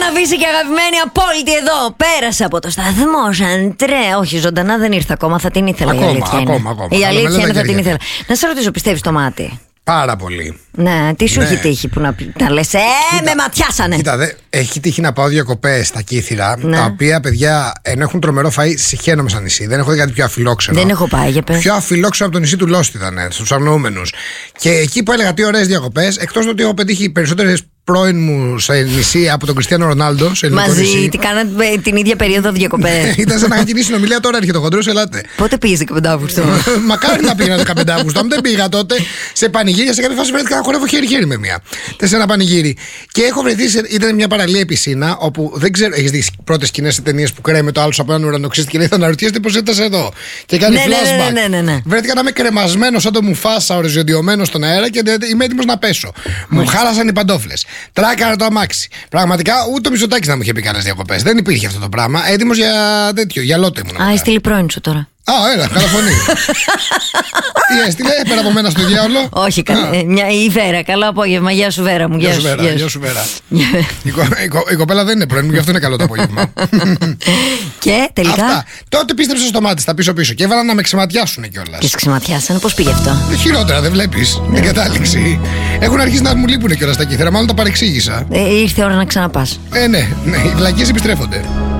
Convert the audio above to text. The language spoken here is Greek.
Φύση και αγαπημένη απόλυτη εδώ. Πέρασα από το σταθμό σαν όχι, ζωντανά δεν ήρθε ακόμα. Θα την ήθελα. Ακόμα. Η αλήθεια είναι θα την ήθελα. Να σε ρωτήσω, πιστεύεις το μάτι? Πάρα πολύ. Ναι, τι σου έχει τύχει που να λες με ματιάσανε. Κοίτα, έχει τύχει να πάω διακοπές στα Κύθυρα, τα οποία παιδιά ενώ έχουν τρομερό φαΐ, συχαίνομαι σαν νησί. Δεν έχω δει κάτι πιο αφιλόξενο. Δεν έχω πάει, για πες. Πιο αφιλόξενο από το νησί του Λόστη ήταν, στους αγνοούμενους. Και εκεί που έλεγα τι ωραίες διακοπές, εκτός του ότι έχω πετύχει περισσότερες πρώην μου σε νησί από τον Κριστιάνο Ρονάλντο. Μαζί, τι κάνατε την ίδια περίοδο διακοπές. Ήταν σαν να είχα κοινή συνομιλία, τώρα έρχεται ο χοντρός, ελάτε. Πότε πήγες 15 Αύγουστο? Μακάρι να πήγα 15 Αύγουστο. Αν δεν πήγα τότε σε πανηγύρια, σε κάποια φάση βρέθηκα να χορεύω χέρι-χέρι με μία. Σε ένα πανηγύρι. Και έχω βρεθεί, ήταν μια παραλία πισίνα, όπου δεν ξέρω, έχεις δει πρώτες σκηνές σε ταινίες που κρέμε το άλλο από έναν ουρανοξύστη και λέει θα αναρωτιέστε πώς έτασε εδώ. Και κάνει flashback. Ναι. Βρέθηκα να είμαι κρεμασμένο σαν το Μουφάσα, οριζοντιωμένο στον αέρα και είμαι έτοιμος να πέσω. Μου χάλασαν οι παντόφλες. Τράκαρα το αμάξι. Πραγματικά ούτε ο Μητσοτάκης να μου είχε πει κανένας διακοπές. Δεν υπήρχε αυτό το πράγμα. Έτοιμος για τέτοιο, για λότε ήμουν. Α, έστειλε πρώην σου τώρα. Έλα, καλά φωνή. Τι έστειλε, πέρα από μένα στο διάολο. Όχι, η Βέρα. Καλό απόγευμα. Γεια σου, Βέρα μου. Γεια σου, Βέρα. Η κοπέλα δεν είναι πρώην μου, γι' αυτό είναι καλό το απόγευμα. Και τελικά. Αυτά. Τότε πίστεψα στο μάτι στα πίσω-πίσω και έβαλαν να με ξεματιάσουν κιόλας. Και σε ξεματιάσανε, πώς πήγε αυτό? Χειρότερα, δεν βλέπεις την κατάληξη. Έχουν αρχίσει να μου λείπουν κιόλας τα κύθρα, μάλλον τα παρεξήγησα. Ήρθε η ώρα να ξαναπάς. Ναι, οι βλακίες επιστρέφονται.